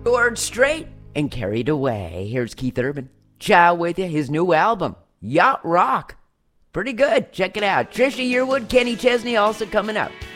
Bored straight and carried away. Here's Keith Urban. Ciao with you. His new album, Yacht Rock. Pretty good. Check it out. Trisha Yearwood, Kenny Chesney also coming up.